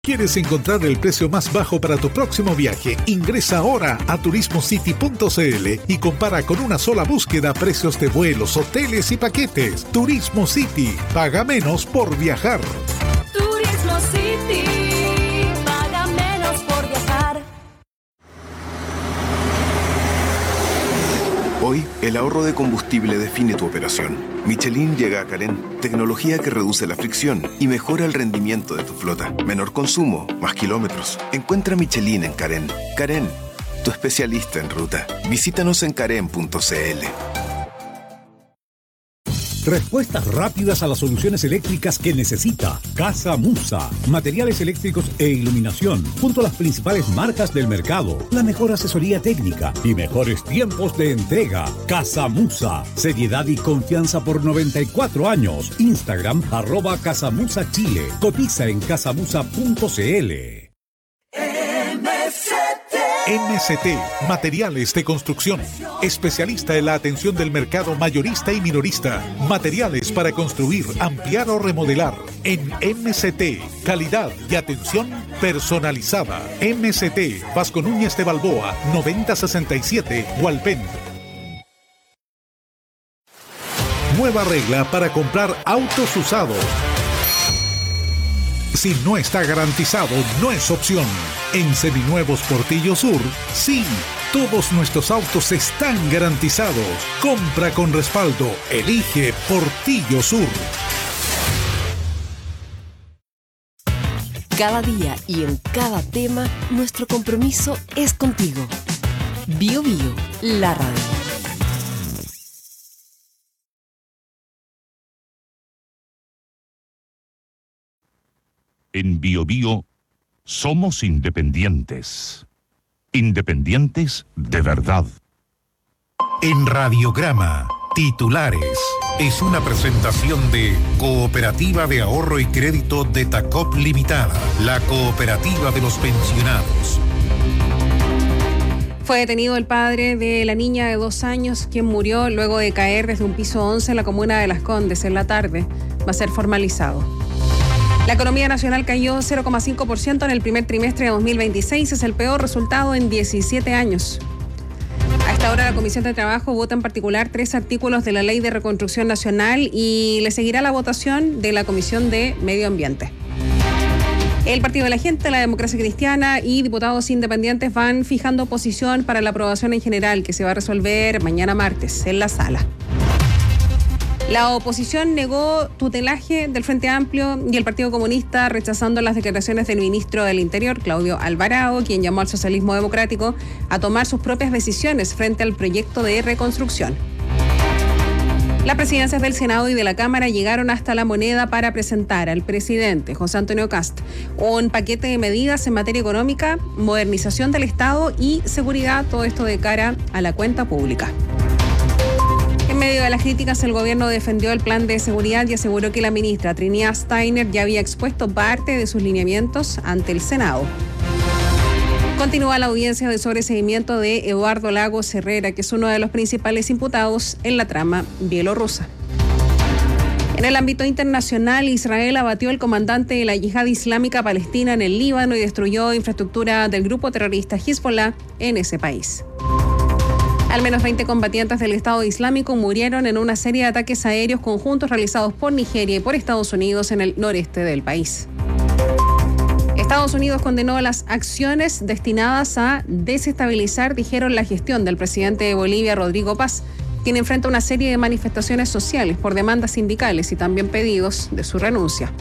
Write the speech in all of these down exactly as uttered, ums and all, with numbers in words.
¿Quieres encontrar el precio más bajo para tu próximo viaje? Ingresa ahora a turismo city punto c l y compara con una sola búsqueda precios de vuelos, hoteles y paquetes. Turismo City. Paga menos por viajar. Turismo City. Paga menos por viajar. Hoy, el ahorro de combustible define tu operación. Michelin llega a Carén, tecnología que reduce la fricción y mejora el rendimiento de tu flota. Menor consumo, más kilómetros. Encuentra Michelin en Carén. Carén, tu especialista en ruta. Visítanos en carén punto c l. Respuestas rápidas a las soluciones eléctricas que necesita. Casa Musa. Materiales eléctricos e iluminación. Junto a las principales marcas del mercado. La mejor asesoría técnica y mejores tiempos de entrega. Casa Musa. Seriedad y confianza por noventa y cuatro años. Instagram, arroba Casamusa Chile. Cotiza en casamusa punto c l. M S T, Materiales de Construcción. Especialista en la atención del mercado mayorista y minorista. Materiales para construir, ampliar o remodelar. En M S T, calidad y atención personalizada. M S T, Vasco Núñez de Balboa, noventa sesenta y siete, Hualpén. Nueva regla para comprar autos usados. Si no está garantizado, no es opción. En Seminuevos Portillo Sur, sí, todos nuestros autos están garantizados. Compra con respaldo. Elige Portillo Sur. Cada día y en cada tema, nuestro compromiso es contigo. Bio Bio, la radio. En Bio Bio somos independientes. Independientes de verdad. En Radiograma, titulares. Es una presentación de Cooperativa de Ahorro y Crédito de Tacop Limitada, la cooperativa de los pensionados. Fue detenido el padre de la niña de dos años, quien murió luego de caer desde un piso once en la comuna de Las Condes en la tarde. Va a ser formalizado. La economía nacional cayó cero coma cinco por ciento en el primer trimestre de dos mil veintiséis, es el peor resultado en diecisiete años. A esta hora la Comisión de Trabajo vota en particular tres artículos de la Ley de Reconstrucción Nacional y le seguirá la votación de la Comisión de Medio Ambiente. El Partido de la Gente, la Democracia Cristiana y diputados independientes van fijando posición para la aprobación en general que se va a resolver mañana martes en la sala. La oposición negó tutelaje del Frente Amplio y el Partido Comunista, rechazando las declaraciones del ministro del Interior, Claudio Alvarado, quien llamó al socialismo democrático a tomar sus propias decisiones frente al proyecto de reconstrucción. Las presidencias del Senado y de la Cámara llegaron hasta La Moneda para presentar al presidente José Antonio Kast un paquete de medidas en materia económica, modernización del Estado y seguridad, todo esto de cara a la cuenta pública. En medio de las críticas, el gobierno defendió el plan de seguridad y aseguró que la ministra Trinidad Steiner ya había expuesto parte de sus lineamientos ante el Senado. Continúa la audiencia de sobreseguimiento de Eduardo Lagos Herrera, que es uno de los principales imputados en la trama bielorrusa. En el ámbito internacional, Israel abatió al comandante de la Yihad Islámica Palestina en el Líbano y destruyó infraestructura del grupo terrorista Hezbollah en ese país. Al menos veinte combatientes del Estado Islámico murieron en una serie de ataques aéreos conjuntos realizados por Nigeria y por Estados Unidos en el noreste del país. Estados Unidos condenó las acciones destinadas a desestabilizar, dijeron, la gestión del presidente de Bolivia, Rodrigo Paz, quien enfrenta una serie de manifestaciones sociales por demandas sindicales y también pedidos de su renuncia.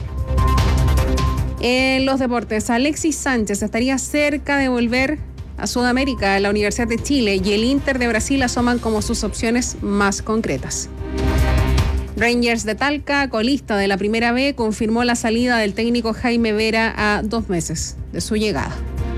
En los deportes, Alexis Sánchez estaría cerca de volver a Sudamérica. La Universidad de Chile y el Inter de Brasil asoman como sus opciones más concretas. Rangers de Talca, colista de la Primera B, confirmó la salida del técnico Jaime Vera a dos meses de su llegada.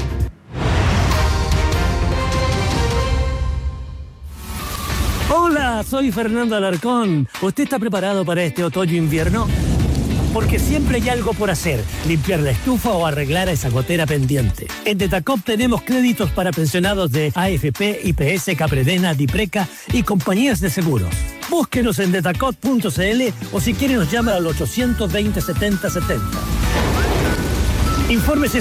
Hola, soy Fernando Alarcón. ¿Usted está preparado para este otoño-invierno? Porque siempre hay algo por hacer, limpiar la estufa o arreglar esa gotera pendiente. En Detacop tenemos créditos para pensionados de A F P, I P S, Capredena, Dipreca y compañías de seguros. Búsquenos en detacop punto c l o si quiere nos llama al ochocientos veinte setenta setenta. Infórmese